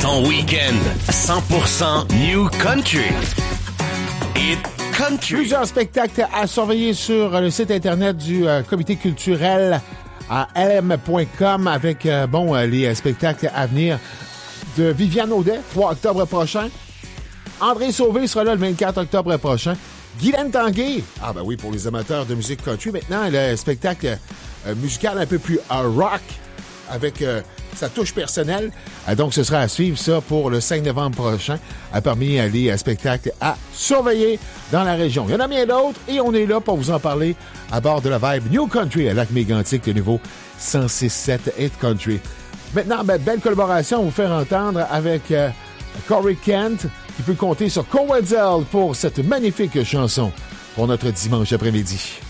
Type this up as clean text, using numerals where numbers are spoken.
Ton week-end 100% New Country. Hit Country. Plusieurs spectacles à surveiller sur le site internet du comité culturel à lm.com avec les spectacles à venir de Viviane Audet, 3 octobre prochain. André Sauvé sera là le 24 octobre prochain. Guylaine Tanguay, pour les amateurs de musique country, maintenant le spectacle musical un peu plus rock avec sa touche personnelle. Donc ce sera à suivre ça pour le 5 novembre prochain parmi les spectacles à surveiller dans la région. Il y en a bien d'autres et on est là pour vous en parler à bord de la Vibe New Country à Lac-Mégantic, le nouveau 106.7 Hit Country. Maintenant, belle collaboration à vous faire entendre avec Corey Kent, qui peut compter sur Cowell pour cette magnifique chanson pour notre dimanche après-midi.